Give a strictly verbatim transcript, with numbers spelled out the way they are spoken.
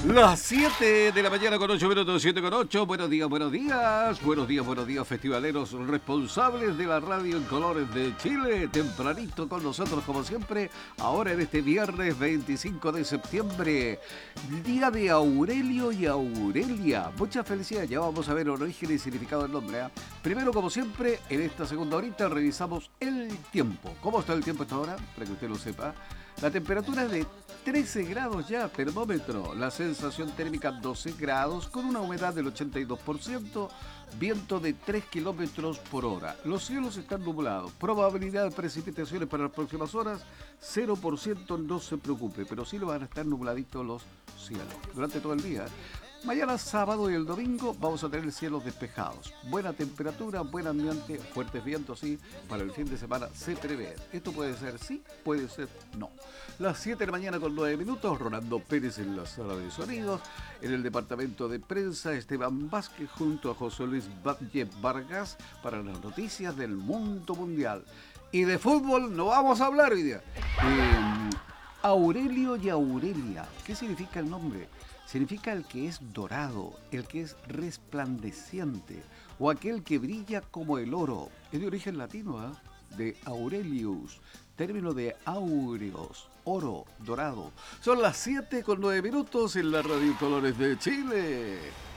Las siete de la mañana con ocho minutos, siete con ocho. Buenos días, buenos días. Buenos días, buenos días, festivaleros responsables de la radio en colores de Chile. Tempranito con nosotros, como siempre. Ahora en este viernes veinticinco de septiembre. Día de Aurelio y Aurelia. Muchas felicidades. Ya vamos a ver origen y significado del nombre, ¿eh? Primero, como siempre, en esta segunda horita revisamos el tiempo. ¿Cómo está el tiempo hasta ahora? Para que usted lo sepa. La temperatura es de trece grados ya, termómetro. La sensación térmica doce grados, con una humedad del ochenta y dos por ciento, viento de tres kilómetros por hora. Los cielos están nublados. Probabilidad de precipitaciones para las próximas horas, cero por ciento, no se preocupe, pero sí lo van a estar nubladitos los cielos durante todo el día. Mañana sábado y el domingo vamos a tener cielos despejados. Buena temperatura, buen ambiente, fuertes vientos, sí, para el fin de semana se prevé. Esto puede ser sí, puede ser no. Las siete de la mañana con nueve minutos, Rolando Pérez en la sala de sonidos. En el departamento de prensa, Esteban Vázquez junto a José Luis Valle Vargas para las noticias del mundo mundial. Y de fútbol no vamos a hablar hoy día. Eh, Aurelio y Aurelia, ¿qué significa el nombre? Significa el que es dorado, el que es resplandeciente, o aquel que brilla como el oro. Es de origen latino, ¿eh? De Aurelius, término de aureos, oro, dorado. Son las siete con nueve minutos en la Radio Colores de Chile.